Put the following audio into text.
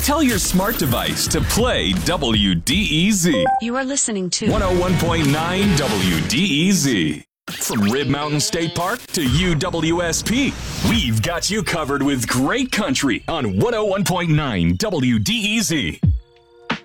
Tell your smart device to play WDEZ. You are listening to 101.9 WDEZ. From Rib Mountain State Park to UWSP, we've got you covered with great country on 101.9 WDEZ.